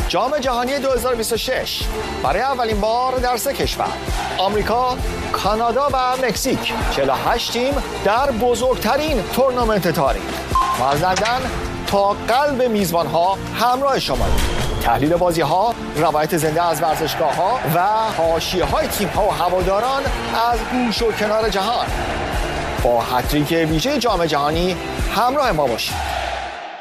جام جهانی 2026 برای اولین بار در 3 کشور آمریکا، کانادا و مکزیک 48 تیم در بزرگترین تورنمنت تاریخ. ما از لندن تا قلب میزبان‌ها همراه شماییم. تحلیل بازی‌ها، روایت زنده از ورزشگاه‌ها و حاشیه‌های تیم‌ها و هواداران از گوش و کنار جهان. با هتریک ویژه جام جهانی همراه ما باشید.